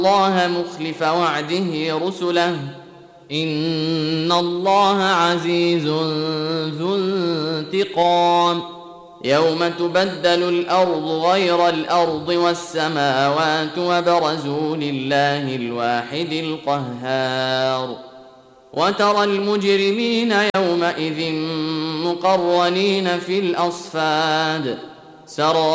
الله مخلف وعده رسله إن الله عزيز ذو انتقام يوم تبدل الأرض غير الأرض والسماوات وبرزوا لله الواحد القهار وترى المجرمين يومئذ مقرنين في الأصفاد